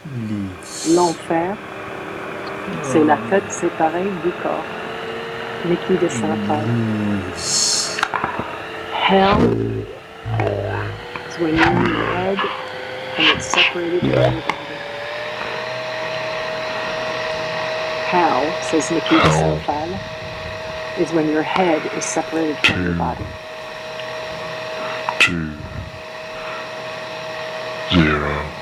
L'enfer, c'est la tête séparée du corps. Nikki de Saint-Paul. Hell is when you're in your head and it's separated from your body. Hell, says Nikki de Saint-Paul, is when your head is separated from your body. 2, 0.